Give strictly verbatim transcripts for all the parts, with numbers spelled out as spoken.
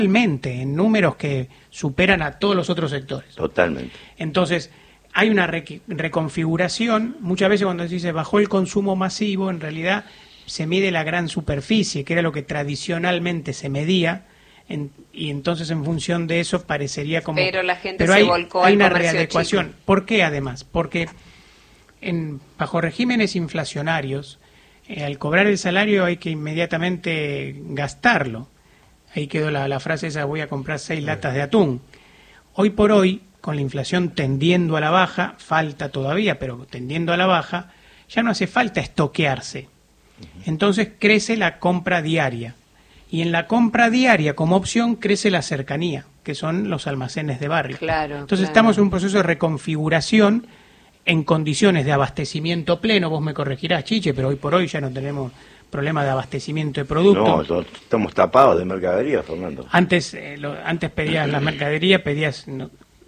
realmente en números que superan a todos los otros sectores. Totalmente. Entonces, hay una re reconfiguración. Muchas veces cuando se dice bajó el consumo masivo, en realidad se mide la gran superficie, que era lo que tradicionalmente se medía, en, y entonces en función de eso parecería como... Pero la gente pero se hay, volcó hay al una comercio readecuación. chico. ¿Por qué además? Porque en, bajo regímenes inflacionarios, eh, al cobrar el salario hay que inmediatamente gastarlo. Ahí quedó la, la frase esa, voy a comprar seis latas de atún. Hoy por hoy, con la inflación tendiendo a la baja, falta todavía, pero tendiendo a la baja, ya no hace falta estoquearse. Entonces crece la compra diaria. Y en la compra diaria, como opción, crece la cercanía, que son los almacenes de barrio. Claro, Entonces claro. estamos en un proceso de reconfiguración en condiciones de abastecimiento pleno. Vos me corregirás, Chiche, pero hoy por hoy ya no tenemos problema de abastecimiento de productos. No, estamos tapados de mercadería, Fernando. Antes, eh, lo, antes pedías la mercadería, pedías no,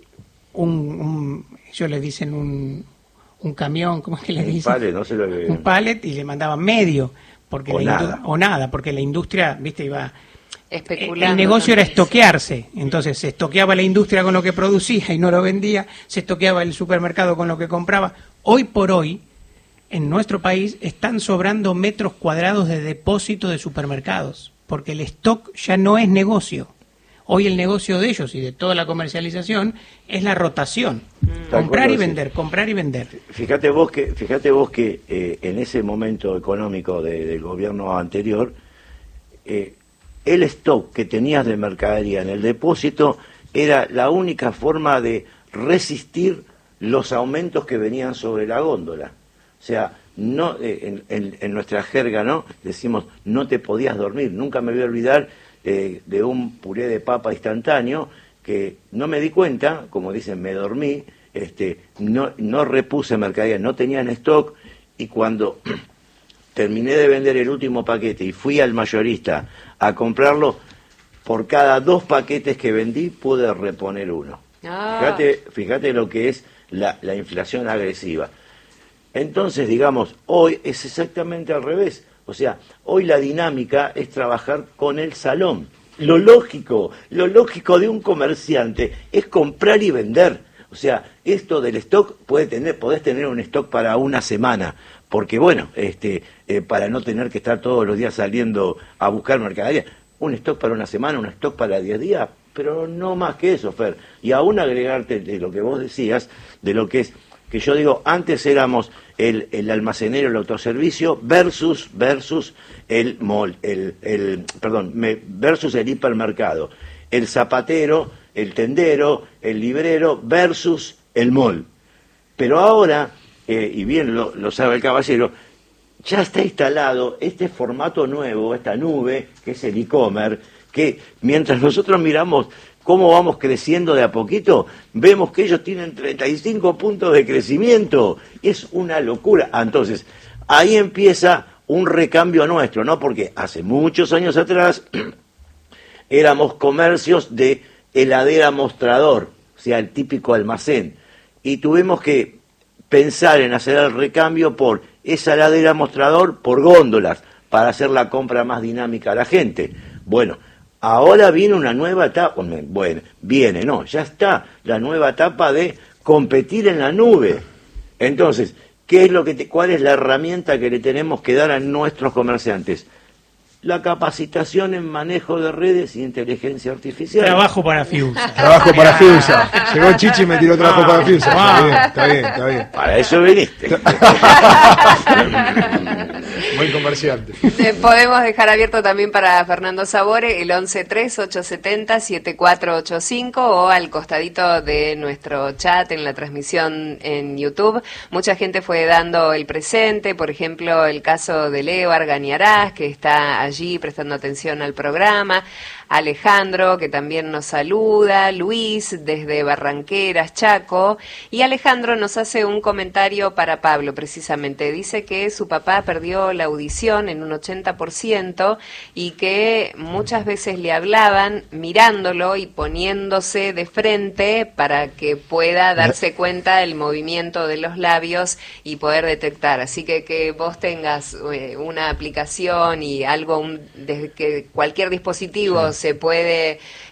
un, un, ellos le dicen un, un camión, ¿cómo es que le Un dicen? pallet, no sé lo que... Un pallet y le mandaban medio. Porque O la nada. o nada, porque la industria, viste, iba... Especulando. El negocio era también. estoquearse, entonces se estoqueaba la industria con lo que producía y no lo vendía, se estoqueaba el supermercado con lo que compraba. Hoy por hoy, en nuestro país, están sobrando metros cuadrados de depósito de supermercados, porque el stock ya no es negocio. Hoy el negocio de ellos y de toda la comercialización es la rotación. Tal Comprar cual, y sí. vender, comprar y vender. Fíjate vos que, fíjate vos que eh, en ese momento económico de, del gobierno anterior, eh, el stock que tenías de mercadería en el depósito era la única forma de resistir los aumentos que venían sobre la góndola. O sea, no eh, en, en, en nuestra jerga, ¿no? Decimos, no te podías dormir. Nunca me voy a olvidar eh, de un puré de papa instantáneo que no me di cuenta, como dicen, me dormí, este, no, no repuse mercadería, no tenía en stock, y cuando terminé de vender el último paquete y fui al mayorista a comprarlo, por cada dos paquetes que vendí pude reponer uno. Ah. Fíjate, fíjate lo que es la, la inflación agresiva. Entonces, digamos, hoy es exactamente al revés. O sea, hoy la dinámica es trabajar con el salón. Lo lógico, lo lógico de un comerciante es comprar y vender. O sea, esto del stock, puede tener, podés tener un stock para una semana, porque bueno, este, eh, para no tener que estar todos los días saliendo a buscar mercadería. Un stock para una semana, un stock para diez días, pero no más que eso, Fer. Y aún agregarte de lo que vos decías, de lo que es, que yo digo, antes éramos el, el almacenero, el autoservicio, versus, versus el mall, el, el, perdón, me, versus el hipermercado, el zapatero, el tendero, el librero, versus el mall. Pero ahora, eh, y bien lo, lo sabe el caballero, ya está instalado este formato nuevo, esta nube, que es el e-commerce, que mientras nosotros miramos cómo vamos creciendo de a poquito, vemos que ellos tienen treinta y cinco puntos de crecimiento. Es una locura. Entonces, ahí empieza un recambio nuestro, ¿no? Porque hace muchos años atrás éramos comercios de heladera mostrador, o sea, el típico almacén. Y tuvimos que pensar en hacer el recambio por esa heladera mostrador por góndolas, para hacer la compra más dinámica a la gente. Bueno, ahora viene una nueva etapa, bueno, viene, no, ya está la nueva etapa de competir en la nube. Entonces, ¿qué es lo que te, cuál es la herramienta que le tenemos que dar a nuestros comerciantes? La capacitación en manejo de redes y inteligencia artificial. Trabajo para Fiusa. Trabajo para Fiusa. Llegó Chichi y me tiró trabajo para Fiusa. Está bien, está bien, está bien. Para eso viniste. Buen comerciante. Eh, podemos dejar abierto también para Fernando Sabore el once tres ocho siete cero siete cuatro ocho cinco o al costadito de nuestro chat en la transmisión en YouTube. Mucha gente fue dando el presente, por ejemplo, el caso de Leo Arganiarás, que está allí prestando atención al programa. Alejandro, que también nos saluda, Luis, desde Barranqueras, Chaco, y Alejandro nos hace un comentario para Pablo, precisamente. Dice que su papá perdió la audición en un ochenta por ciento y que muchas veces le hablaban mirándolo y poniéndose de frente para que pueda darse cuenta del movimiento de los labios y poder detectar. Así que que vos tengas eh, una aplicación y algo, un, desde que cualquier dispositivo se puede